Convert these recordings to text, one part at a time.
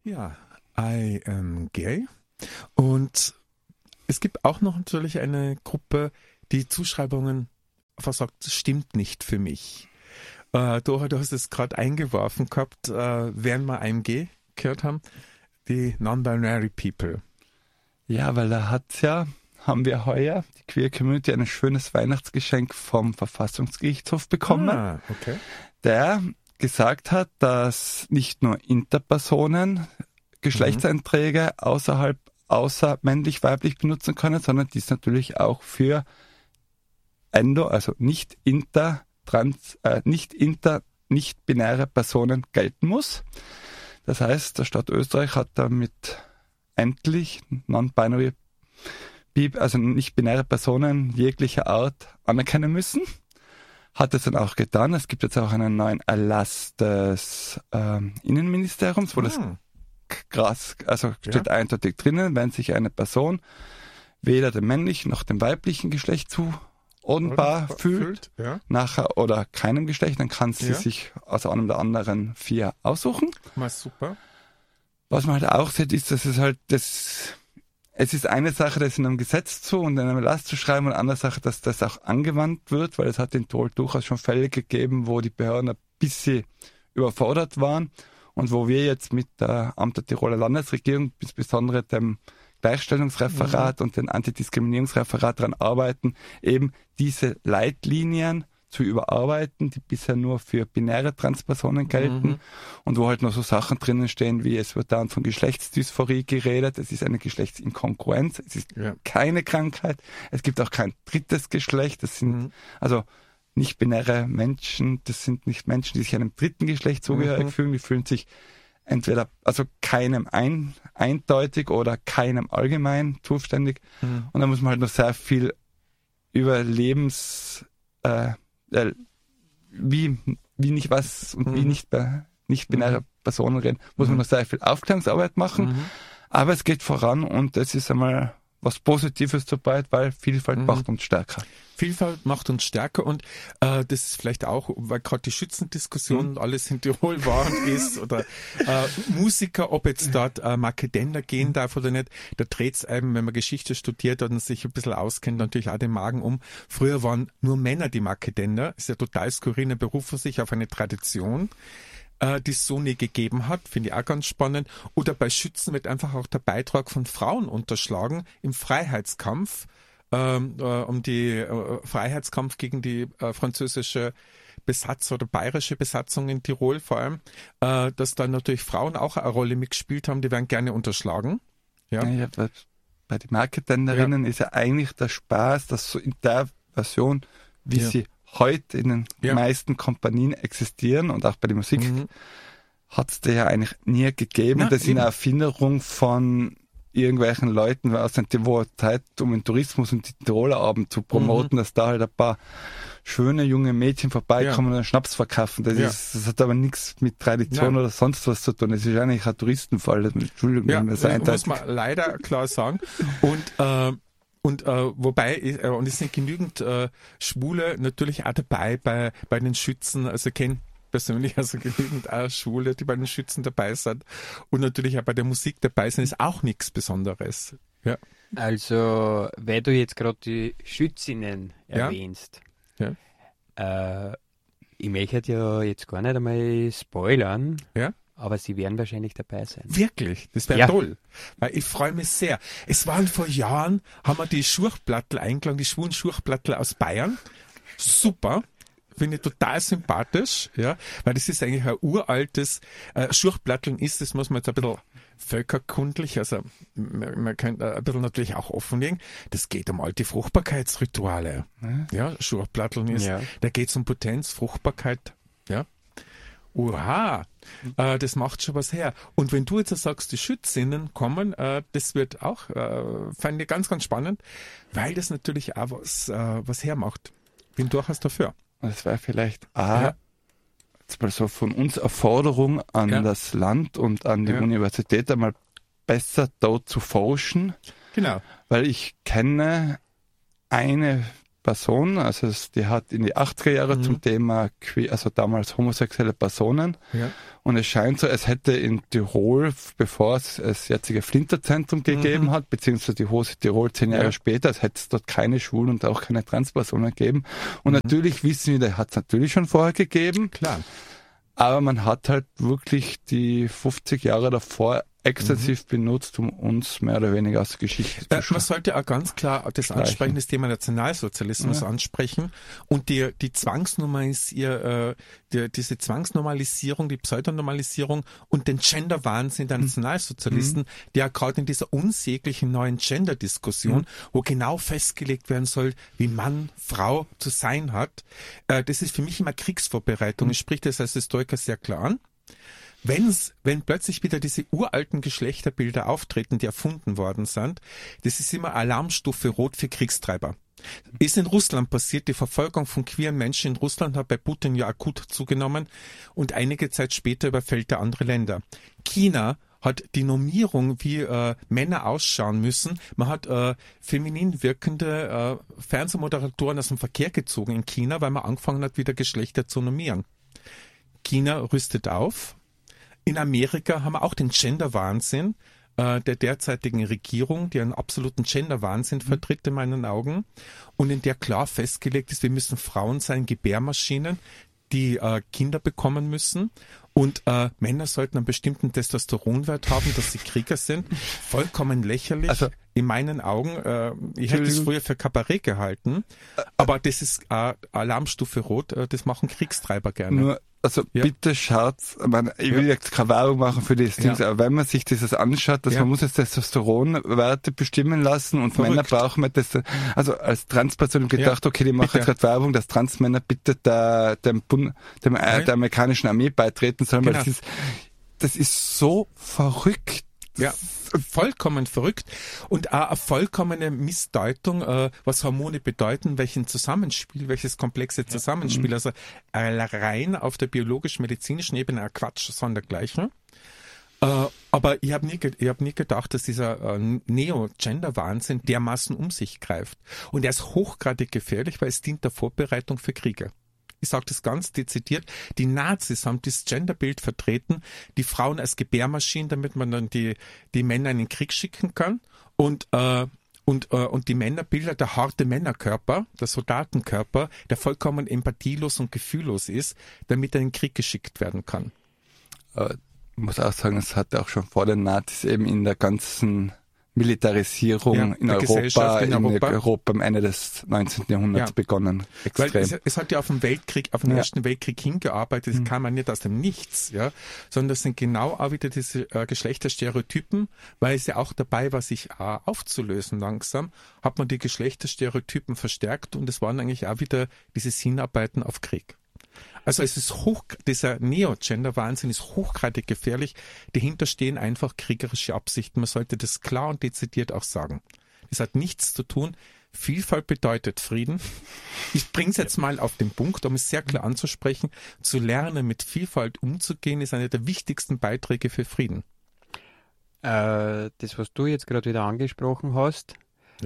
Ja, I am gay. Und es gibt auch noch natürlich eine Gruppe, die Zuschreibungen versagt, das stimmt nicht für mich. Du hast es gerade eingeworfen gehabt, während wir AMG gehört haben, die Non-Binary People. Ja, weil haben wir heuer, die Queer Community, ein schönes Weihnachtsgeschenk vom Verfassungsgerichtshof bekommen, Okay. der gesagt hat, dass nicht nur Interpersonen Geschlechtseinträge außer männlich-weiblich benutzen können, sondern dies natürlich auch für also nicht-binäre Personen gelten muss. Das heißt, der Staat Österreich hat damit endlich non-binary, also nicht-binäre Personen jeglicher Art anerkennen müssen. Hat es dann auch getan. Es gibt jetzt auch einen neuen Erlass des Innenministeriums, wo das steht eindeutig drinnen, wenn sich eine Person weder dem männlichen noch dem weiblichen Geschlecht zuordnbar fühlt, nachher oder keinem Geschlecht, dann kann sie sich aus einem der anderen 4 aussuchen. Mal super. Was man halt auch sieht, ist, dass es ist eine Sache, das in einem Gesetz und in einem Erlass zu schreiben, und eine andere Sache, dass das auch angewandt wird, weil es hat in Tirol durchaus schon Fälle gegeben, wo die Behörden ein bisschen überfordert waren und wo wir jetzt mit der Amt der Tiroler Landesregierung, insbesondere dem Gleichstellungsreferat und dem Antidiskriminierungsreferat daran arbeiten, eben diese Leitlinien zu überarbeiten, die bisher nur für binäre Transpersonen gelten und wo halt noch so Sachen drinnen stehen, wie es wird dann von Geschlechtsdysphorie geredet, es ist eine Geschlechtsinkongruenz, es ist keine Krankheit, es gibt auch kein drittes Geschlecht, das sind also nicht-binäre Menschen, das sind nicht Menschen, die sich einem dritten Geschlecht zugehörig fühlen, die fühlen sich entweder also keinem eindeutig oder keinem allgemein zuständig und da muss man halt noch sehr viel über wie nicht was und wie nicht binäre Personen reden, muss man noch sehr viel Aufklärungsarbeit machen. Aber es geht voran und es ist einmal was Positives dabei, weil Vielfalt macht uns stärker. Vielfalt macht uns stärker und das ist vielleicht auch, weil gerade die Schützendiskussion alles in Tirol war und ist oder Musiker, ob jetzt dort Marketender gehen darf oder nicht, da dreht es eben, wenn man Geschichte studiert hat und sich ein bisschen auskennt, natürlich auch den Magen um. Früher waren nur Männer die Marketender, ist ja total skurril, berufen sich auf eine Tradition, die es so nie gegeben hat, finde ich auch ganz spannend. Oder bei Schützen wird einfach auch der Beitrag von Frauen unterschlagen im Freiheitskampf, um die Freiheitskampf gegen die französische Besatzung oder bayerische Besatzung in Tirol vor allem, dass da natürlich Frauen auch eine Rolle mitgespielt haben, die werden gerne unterschlagen. Ja, bei den Marketenderinnen ist ja eigentlich der Spaß, dass so in der Version, wie sie heute in den meisten Kompanien existieren und auch bei der Musik hat es ja eigentlich nie gegeben. Das ist eine Erfinderung von irgendwelchen Leuten aus der Tiroler Zeit, um den Tourismus und die Tiroler Abend zu promoten, dass da halt ein paar schöne junge Mädchen vorbeikommen und einen Schnaps verkaufen. Das hat aber nichts mit Tradition oder sonst was zu tun. Es ist eigentlich ein Touristenfall. Entschuldigung, wenn man das muss man leider klar sagen. Wobei, und es sind genügend Schwule natürlich auch dabei bei den Schützen, also ich kenne persönlich also genügend auch Schwule, die bei den Schützen dabei sind und natürlich auch bei der Musik dabei sind, ist auch nichts Besonderes. Ja. Also, weil du jetzt gerade die Schützinnen erwähnst, ich möchte ja jetzt gar nicht einmal spoilern, aber sie werden wahrscheinlich dabei sein. Wirklich? Das wäre toll. Weil ich freue mich sehr. Es waren vor Jahren, haben wir die Schurchplattl eingeladen, die schwulen Schurchplattl aus Bayern. Super. Finde ich total sympathisch, weil das ist eigentlich ein uraltes Schurchplatteln ist, das muss man jetzt ein bisschen völkerkundlich, also man könnte ein bisschen natürlich auch offenlegen, das geht um alte Fruchtbarkeitsrituale. Ja, Schurchplatteln ist, da geht es um Potenz, Fruchtbarkeit, das macht schon was her. Und wenn du jetzt sagst, die Schützinnen kommen, das wird auch, fand ich ganz, ganz spannend, weil das natürlich auch was hermacht. Bin durchaus dafür. Das wäre vielleicht jetzt mal so von uns eine Forderung an das Land und an die Universität einmal besser dort zu forschen. Genau. Weil ich kenne eine Person, also die hat in die 80er Jahre zum Thema also damals homosexuelle Personen. Ja. Und es scheint so, es hätte in Tirol, bevor es das jetzige Flinterzentrum gegeben hat, beziehungsweise die Hose Tirol 10 Jahre später, es hätte es dort keine Schwulen und auch keine Transpersonen gegeben. Und natürlich wissen wir, da hat es natürlich schon vorher gegeben. Klar. Aber man hat halt wirklich die 50 Jahre davor extensiv benutzt, um uns mehr oder weniger aus der Geschichte zu Man sollte auch ganz klar das ansprechen, das Thema Nationalsozialismus ansprechen und diese Zwangsnormalisierung, die Pseudonormalisierung und den Gender-Wahnsinn der Nationalsozialisten, die ja gerade in dieser unsäglichen neuen Gender-Diskussion, wo genau festgelegt werden soll, wie Mann, Frau zu sein hat, das ist für mich immer Kriegsvorbereitung. Ich spreche das als Historiker sehr klar an. Wenn plötzlich wieder diese uralten Geschlechterbilder auftreten, die erfunden worden sind, das ist immer Alarmstufe Rot für Kriegstreiber. Ist in Russland passiert, die Verfolgung von queeren Menschen in Russland hat bei Putin ja akut zugenommen und einige Zeit später überfällt er andere Länder. China hat die Normierung, wie Männer ausschauen müssen. Man hat feminin wirkende Fernsehmoderatoren aus dem Verkehr gezogen in China, weil man angefangen hat, wieder Geschlechter zu normieren. China rüstet auf. In Amerika haben wir auch den Gender-Wahnsinn der derzeitigen Regierung, die einen absoluten Gender-Wahnsinn vertritt in meinen Augen und in der klar festgelegt ist, wir müssen Frauen sein, Gebärmaschinen, die Kinder bekommen müssen und Männer sollten einen bestimmten Testosteronwert haben, dass sie Krieger sind. Vollkommen lächerlich. Also, in meinen Augen, ich hätte es früher für Kabarett gehalten, aber das ist Alarmstufe Rot, das machen Kriegstreiber gerne. Bitte schaut, ich will jetzt keine Werbung machen für das Ding, aber wenn man sich das anschaut, dass man muss jetzt Testosteronwerte bestimmen lassen und Verrückt. Männer brauchen das, also als Transperson gedacht, okay, die machen jetzt gerade Werbung, dass Transmänner bitte der amerikanischen Armee beitreten sollen, weil das ist so verrückt. Ja, vollkommen verrückt und auch eine vollkommene Missdeutung, was Hormone bedeuten, welches komplexe Zusammenspiel, also rein auf der biologisch-medizinischen Ebene ein Quatsch sondergleichen. Aber ich habe nie gedacht, dass dieser Neo-Gender-Wahnsinn dermaßen um sich greift. Und er ist hochgradig gefährlich, weil es dient der Vorbereitung für Kriege. Ich sage das ganz dezidiert, die Nazis haben das Genderbild vertreten, die Frauen als Gebärmaschinen, damit man dann die Männer in den Krieg schicken kann und die Männerbilder, der harte Männerkörper, der Soldatenkörper, der vollkommen empathielos und gefühllos ist, damit er in den Krieg geschickt werden kann. Ich muss auch sagen, es hat auch schon vor den Nazis eben in der ganzen Militarisierung in Europa am Ende des 19. Jahrhunderts begonnen. Extrem. Weil es hat ja auf den Ersten Weltkrieg hingearbeitet, das kam man nicht aus dem Nichts, sondern das sind genau auch wieder diese Geschlechterstereotypen, weil es ja auch dabei war, sich aufzulösen langsam, hat man die Geschlechterstereotypen verstärkt und es waren eigentlich auch wieder dieses Hinarbeiten auf Krieg. Also es ist dieser Neo-Gender-Wahnsinn ist hochgradig gefährlich. Dahinter stehen einfach kriegerische Absichten. Man sollte das klar und dezidiert auch sagen. Das hat nichts zu tun. Vielfalt bedeutet Frieden. Ich bringe es jetzt mal auf den Punkt, um es sehr klar anzusprechen. Zu lernen, mit Vielfalt umzugehen, ist einer der wichtigsten Beiträge für Frieden. Das, was du jetzt gerade wieder angesprochen hast,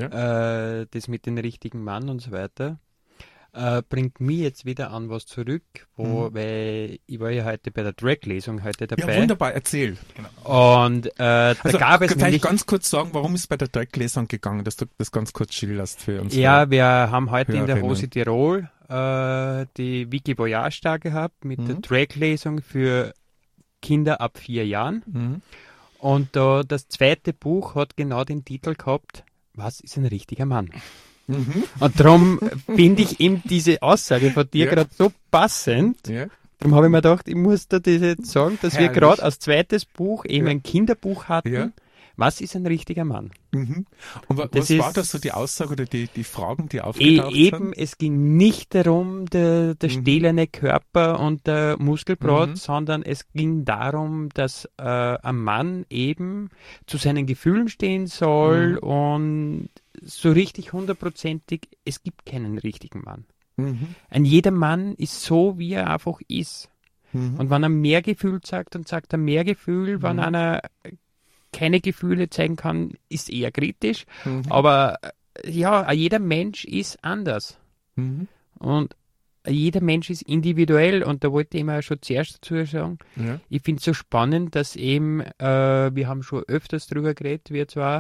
das mit dem richtigen Mann und so weiter, bringt mich jetzt wieder an was zurück, weil ich war ja heute bei der Drag-Lesung dabei. Ja, wunderbar, erzähl. Genau. Und da gab es vielleicht ganz kurz sagen, warum ist es bei der Drag-Lesung gegangen, dass du das ganz kurz schilderst für uns. Ja, wir haben heute in der Hose Tirol die Wiki Voyage da gehabt mit der Drag-Lesung für Kinder ab 4 Jahren. Und das zweite Buch hat genau den Titel gehabt, was ist ein richtiger Mann? Und darum finde ich eben diese Aussage von dir gerade so passend. Darum habe ich mir gedacht, ich muss da das jetzt sagen, dass wir gerade als zweites Buch eben ein Kinderbuch hatten. Was ist ein richtiger Mann? Und was war das so die Aussage oder die Fragen, die aufgetaucht sind? Eben, es ging nicht darum, der stählerne Körper und der Muskelbrot, sondern es ging darum, dass ein Mann eben zu seinen Gefühlen stehen soll und so richtig 100%ig, es gibt keinen richtigen Mann. Ein jeder Mann ist so, wie er einfach ist. Und wenn er mehr Gefühl sagt, dann sagt er mehr Gefühl. Wenn einer keine Gefühle zeigen kann, ist eher kritisch. Aber ja, jeder Mensch ist anders. Und jeder Mensch ist individuell und da wollte ich immer schon zuerst dazu sagen, ich finde es so spannend, dass eben, wir haben schon öfters drüber geredet, wir zwar,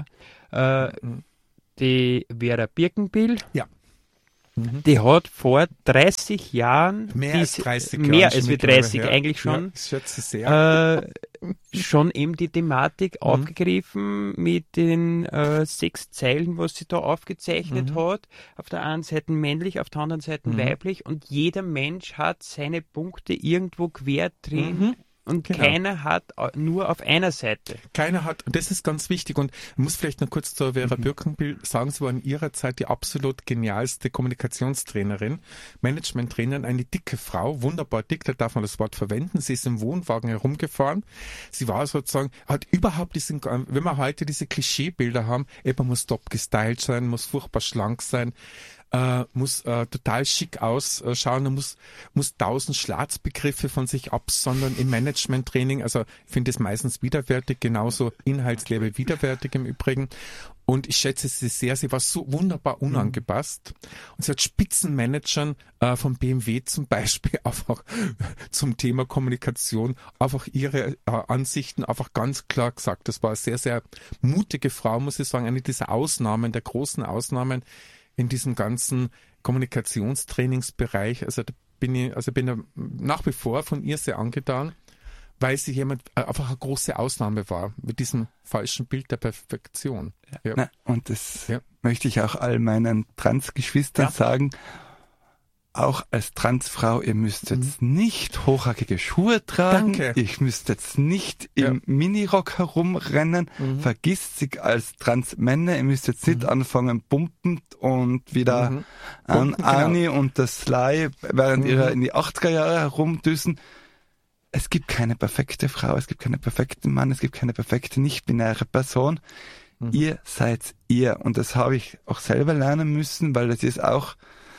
die Vera Birkenbiel, die hat vor 30 Jahren, mehr als 30 wie 30 eigentlich schon, ich schätze sehr. schon eben die Thematik aufgegriffen mit den 6 Zeilen, was sie da aufgezeichnet hat. Auf der einen Seite männlich, auf der anderen Seite weiblich und jeder Mensch hat seine Punkte irgendwo quer drin. Und keiner hat nur auf einer Seite. Keiner hat, und das ist ganz wichtig. Und ich muss vielleicht noch kurz zur Vera Birkenbiel sagen, sie war in ihrer Zeit die absolut genialste Kommunikationstrainerin, Managementtrainerin, eine dicke Frau, wunderbar dick, da darf man das Wort verwenden. Sie ist im Wohnwagen herumgefahren. Sie war sozusagen, hat überhaupt diesen, wenn wir heute diese Klischeebilder haben, man muss top gestylt sein, muss furchtbar schlank sein, muss total schick ausschauen, muss 1000 Schlagsbegriffe von sich absondern im Management-Training. Also ich finde es meistens widerwärtig, genauso Inhaltslevel widerwärtig im Übrigen. Und ich schätze sie sehr, sie war so wunderbar unangepasst. Und sie hat Spitzenmanagern von BMW zum Beispiel einfach zum Thema Kommunikation einfach ihre Ansichten einfach ganz klar gesagt. Das war eine sehr, sehr mutige Frau, muss ich sagen, eine dieser Ausnahmen, der großen Ausnahmen in diesem ganzen Kommunikationstrainingsbereich. Also da bin ich nach wie vor von ihr sehr angetan, weil sie jemand einfach eine große Ausnahme war mit diesem falschen Bild der Perfektion. Ja. Na, und das möchte ich auch all meinen Transgeschwistern sagen. Auch als Transfrau, ihr müsst jetzt nicht hochhackige Schuhe tragen. Danke. Ich müsst jetzt nicht im Minirock herumrennen. Vergisst sich als Transmänner. Ihr müsst jetzt nicht anfangen pumpen und wieder an Ani und das Sly während ihrer in die 80er Jahre herumdüsen. Es gibt keine perfekte Frau, es gibt keinen perfekten Mann, es gibt keine perfekte nicht-binäre Person. Ihr seid ihr. Und das habe ich auch selber lernen müssen, weil das ist auch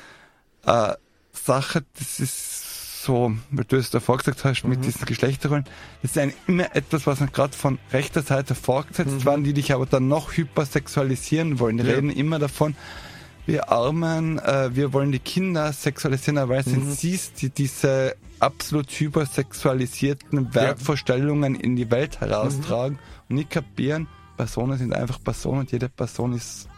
Sache, das ist so, weil du es davor gesagt hast, mit diesen Geschlechterrollen, das ist immer etwas, was gerade von rechter Seite vorgesetzt waren, die dich aber dann noch hypersexualisieren wollen. Die reden immer davon, wir Armen, wir wollen die Kinder sexualisieren, aber sind sie, die diese absolut hypersexualisierten Wertvorstellungen in die Welt heraustragen und nicht kapieren, Personen sind einfach Personen und jede Person ist